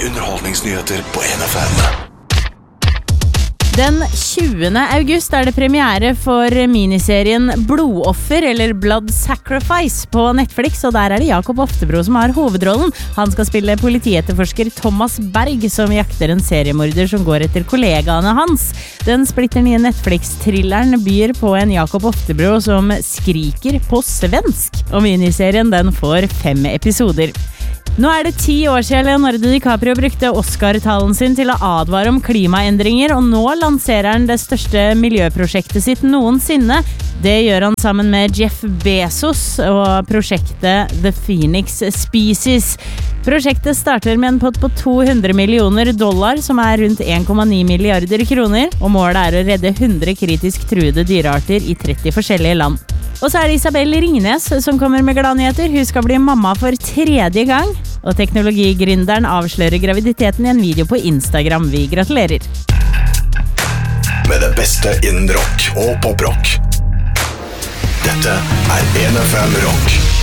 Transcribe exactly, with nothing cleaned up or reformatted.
underholdningsnyheter på N F M. Den tjuende august er det premiere for miniserien Blodoffer, eller Blood Sacrifice, på Netflix, og der er det Jakob Oftebro som har hovedrollen. Han skal spille politietterforsker Thomas Berg, som jakter en seriemorder som går etter kollegaene hans. Den splitter nye Netflix-thrilleren byr på en Jakob Oftebro som skriker på svensk, og miniserien den får fem episoder. Nå er det ti år siden Leonardo DiCaprio brukte Oscar-talen sin til å advare om klimaendringer, og nå lanserer han det største miljøprosjektet sitt noensinne. Det gjør han sammen med Jeff Bezos og prosjektet The Phoenix Species. Prosjektet starter med en pott på to hundre millioner dollar, som er rundt en komma ni milliarder kroner, og målet er å redde hundre kritisk truede dyrearter i tretti forskjellige land. Og så er det Isabel Ringnes som kommer med gladnyheter. Hun skal bli mamma for tredje gang, og teknologigründeren avslører graviditeten i en video på Instagram. Vi gratulerer. Med det beste innen rock og poprock. Dette er N F M Rock.